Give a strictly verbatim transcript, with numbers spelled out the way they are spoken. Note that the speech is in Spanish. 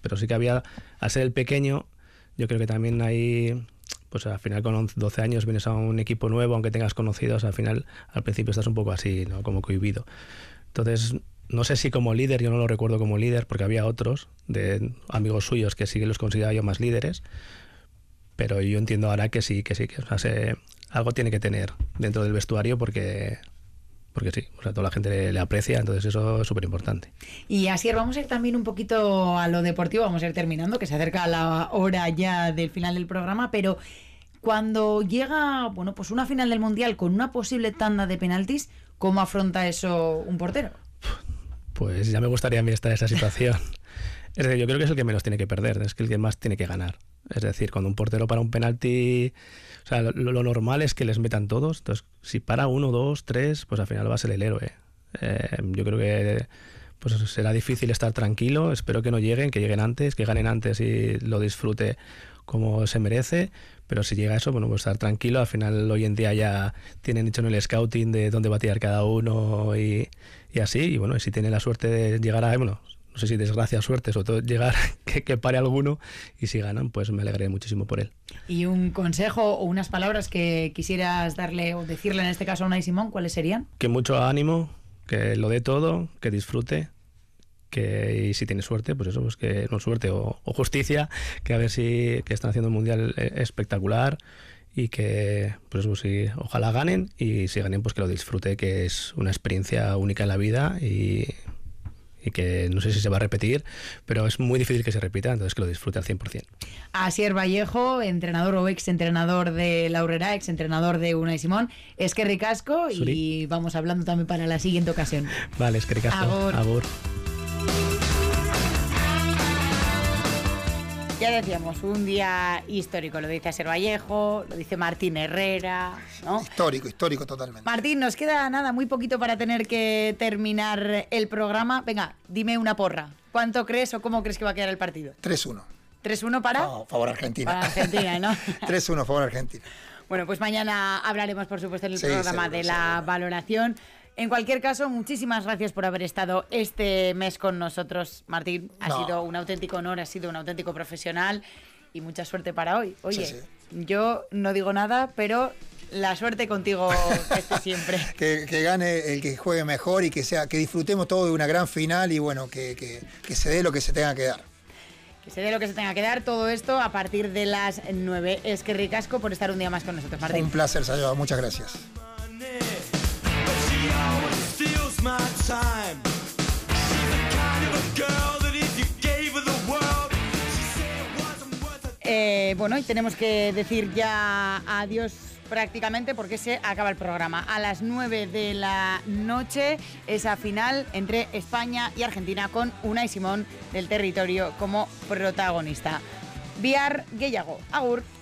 pero sí que había, al ser el pequeño, yo creo que también hay, pues al final con doce años vienes a un equipo nuevo, aunque tengas conocidos, al final, al principio estás un poco así, ¿no? Como cohibido. Entonces, no sé si como líder, yo no lo recuerdo como líder, porque había otros de amigos suyos que sí que los consideraba yo más líderes, pero yo entiendo ahora que sí, que sí, que o sea, se, algo tiene que tener dentro del vestuario porque... porque sí, o sea, toda la gente le, le aprecia, entonces eso es súper importante. Y así vamos a ir también un poquito a lo deportivo, vamos a ir terminando, que se acerca la hora ya del final del programa, pero cuando llega, bueno, pues una final del Mundial con una posible tanda de penaltis, ¿cómo afronta eso un portero? Pues ya me gustaría a mí estar en esa situación. Es decir, yo creo que es el que menos tiene que perder, es que el que más tiene que ganar. Es decir, cuando un portero para un penalti, o sea, lo, lo normal es que les metan todos. Entonces, si para uno, dos, tres, pues al final va a ser el héroe. Eh, yo creo que pues será difícil estar tranquilo. Espero que no lleguen, que lleguen antes, que ganen antes y lo disfrute como se merece. Pero si llega eso, bueno, pues estar tranquilo. Al final, hoy en día ya tienen hecho en el scouting de dónde va a tirar cada uno y, y así. Y bueno, y si tiene la suerte de llegar a, bueno, no sé si desgracia o suerte, sobre todo llegar que, que pare alguno, y si ganan, pues me alegraré muchísimo por él. Y un consejo o unas palabras que quisieras darle o decirle en este caso a Unai Simón, ¿cuáles serían? Que mucho ánimo, que lo dé todo, que disfrute, que y si tiene suerte, pues eso, pues que no suerte o, o justicia, que a ver si que están haciendo un mundial espectacular y que pues eso, sí, ojalá ganen, y si ganen, pues que lo disfrute, que es una experiencia única en la vida y y que no sé si se va a repetir, pero es muy difícil que se repita, entonces que lo disfrute al cien por ciento. Asier Vallejo, entrenador o ex entrenador de la Aurrera, ex entrenador de Unai Simón, es que ricasco y vamos hablando también para la siguiente ocasión. Vale, es que ricasco. Agur. Agur. Ya decíamos, un día histórico, lo dice Asier Vallejo, lo dice Martín Herrera, ¿no? Histórico, histórico totalmente. Martín, nos queda nada, muy poquito para tener que terminar el programa. Venga, dime una porra. ¿Cuánto crees o cómo crees que va a quedar el partido? tres uno. ¿tres uno para? No, favor Argentina. Para Argentina, ¿no? tres uno, favor Argentina. Bueno, pues mañana hablaremos, por supuesto, en el Sí, programa seguro, de la seguro. valoración. En cualquier caso, muchísimas gracias por haber estado este mes con nosotros, Martín. Ha No. sido un auténtico honor, ha sido un auténtico profesional y mucha suerte para hoy. Oye, Sí, yo no digo nada, pero la suerte contigo que esté siempre. Que, que gane el que juegue mejor y que sea que disfrutemos todo de una gran final y bueno, que, que, que se dé lo que se tenga que dar. Que se dé lo que se tenga que dar, todo esto a partir de las nueve. Es que ricasco por estar un día más con nosotros, Martín. Un placer, Sayo. Muchas gracias. Eh, bueno, y tenemos que decir ya adiós prácticamente porque se acaba el programa. A las nueve de la noche, esa final entre España y Argentina con Unai Simón del Territorio como protagonista. Bihar gehiago. Agur.